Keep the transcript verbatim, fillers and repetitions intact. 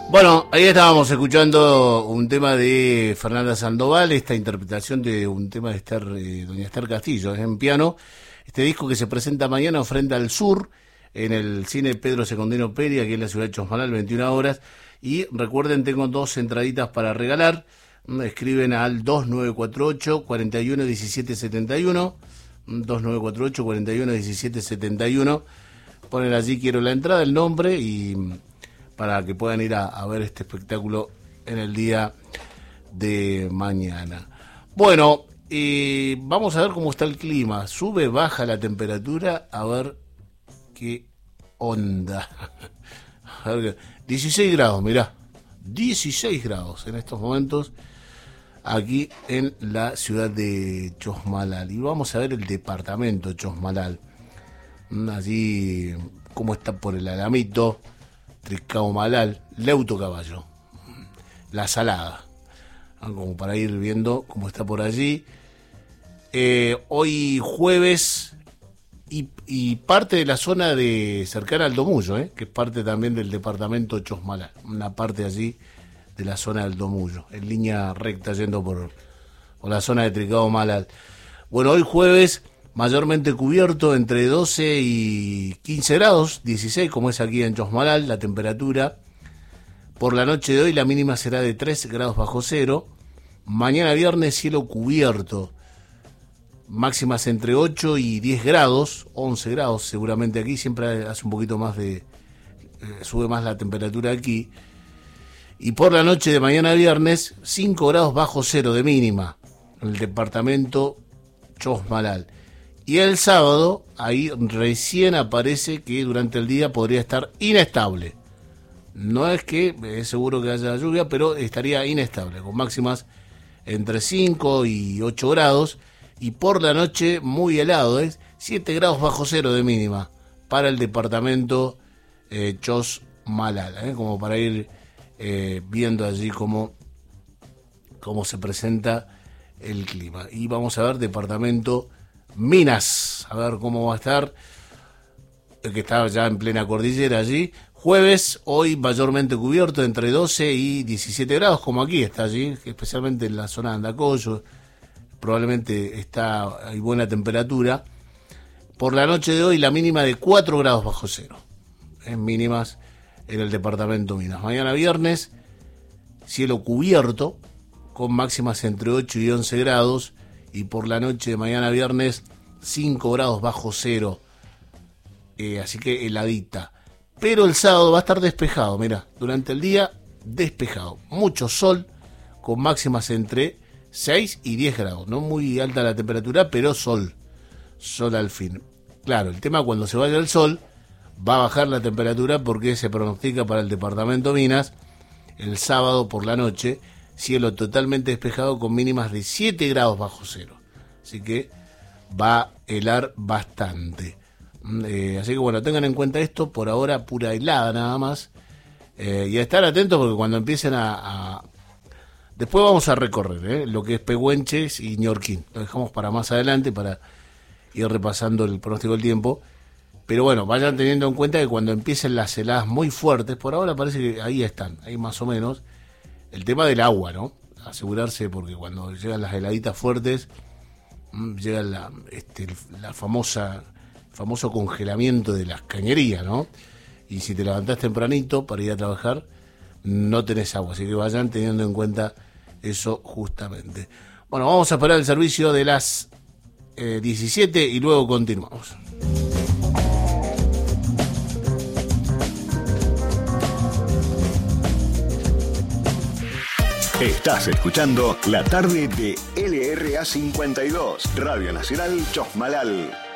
Bueno, ahí estábamos escuchando un tema de Fernanda Sandoval, esta interpretación de un tema de Esther, eh, doña Esther Castillo, es en piano. Este disco que se presenta mañana Frente al Sur, en el cine Pedro Secundino Peri, aquí en la ciudad de Chosmalal, veintiuna horas. Y recuerden, tengo dos entraditas para regalar. Escriben al dos nueve cuatro ocho, cuatro uno uno siete siete uno, dos nueve cuatro ocho, cuatro uno uno siete siete uno. Ponen allí quiero la entrada, el nombre, y para que puedan ir a, a ver este espectáculo en el día de mañana. Bueno, eh, vamos a ver cómo está el clima. Sube, baja la temperatura, a ver qué onda. A ver, dieciséis grados, mirá, dieciséis grados en estos momentos aquí en la ciudad de Chosmalal. Y vamos a ver el departamento Chosmalal. Allí, cómo está por el Alamito, Tricaumalal, Leuto Caballo, La Salada, como para ir viendo cómo está por allí. Eh, hoy jueves y, y parte de la zona de cercana al Domullo, eh, que es parte también del departamento Chosmalal, una parte allí de la zona del Domullo, en línea recta yendo por, por la zona de Tricaumalal. Bueno, hoy jueves mayormente cubierto, entre doce y quince grados, dieciséis como es aquí en Chosmalal, la temperatura. Por la noche de hoy la mínima será de tres grados bajo cero. Mañana viernes cielo cubierto, máximas entre ocho y diez grados, once grados seguramente aquí, siempre hace un poquito más de, eh, sube más la temperatura aquí. Y por la noche de mañana viernes, cinco grados bajo cero de mínima, en el departamento Chosmalal. Y el sábado, ahí recién aparece que durante el día podría estar inestable. No es que es seguro que haya lluvia, pero estaría inestable, con máximas entre cinco y ocho grados. Y por la noche muy helado, es ¿eh? siete grados bajo cero de mínima para el departamento eh, Chosmalal, ¿eh? Como para ir eh, viendo allí cómo, cómo se presenta el clima. Y vamos a ver departamento Minas, a ver cómo va a estar, que está ya en plena cordillera allí. Jueves, hoy mayormente cubierto, entre doce y diecisiete grados, como aquí está allí, especialmente en la zona de Andacollo, probablemente está, hay buena temperatura. Por la noche de hoy la mínima de cuatro grados bajo cero, en mínimas en el departamento Minas. Mañana viernes, cielo cubierto, con máximas entre ocho y once grados. Y por la noche de mañana viernes, cinco grados bajo cero. Eh, así que heladita. Pero el sábado va a estar despejado, mirá. Durante el día, despejado. Mucho sol, con máximas entre seis y diez grados. No muy alta la temperatura, pero sol. Sol al fin. Claro, el tema cuando se vaya el sol, va a bajar la temperatura porque se pronostica para el departamento Minas, el sábado por la noche, cielo totalmente despejado con mínimas de siete grados bajo cero. Así que va a helar bastante. Eh, así que bueno, tengan en cuenta esto. Por ahora pura helada nada más. Eh, y a estar atentos porque cuando empiecen a... a... Después vamos a recorrer eh, lo que es Pehuenches y Ñorquín. Lo dejamos para más adelante para ir repasando el pronóstico del tiempo. Pero bueno, vayan teniendo en cuenta que cuando empiecen las heladas muy fuertes, por ahora parece que ahí están, ahí más o menos. El tema del agua, ¿no? Asegurarse, porque cuando llegan las heladitas fuertes, mmm, llega la, este, la famosa, famoso congelamiento de las cañerías, ¿no? Y si te levantás tempranito para ir a trabajar, no tenés agua. Así que vayan teniendo en cuenta eso justamente. Bueno, vamos a esperar el servicio de las eh, diecisiete y luego continuamos. Estás escuchando La Tarde de L R A cincuenta y dos, Radio Nacional Chosmalal.